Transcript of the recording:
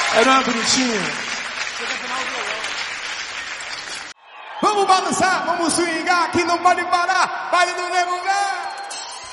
Era uma bonitinha. Vamos balançar, vamos swingar, que não pode parar. Baile do Nego Velho.